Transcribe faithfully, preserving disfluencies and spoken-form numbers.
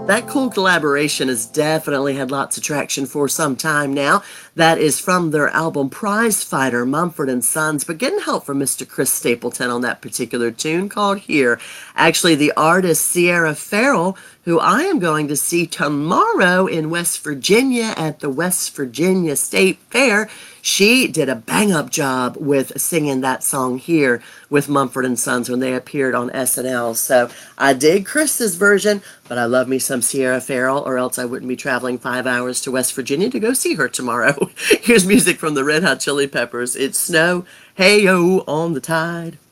That cool collaboration has definitely had lots of traction for some time now. That is from their album Prize Fighter, Mumford and Sons, but getting help from Mister Chris Stapleton on that particular tune called Here. Actually, the artist Sierra Farrell, who I am going to see tomorrow in West Virginia at the West Virginia State Fair, she did a bang-up job with singing that song Here with Mumford and Sons when they appeared on S N L. So I dig Chris's version, but I love me some Sierra Farrell, or else I wouldn't be traveling five hours to West Virginia to go see her tomorrow. Here's music from the Red Hot Chili Peppers. It's Snow, Hey-O on the Tide.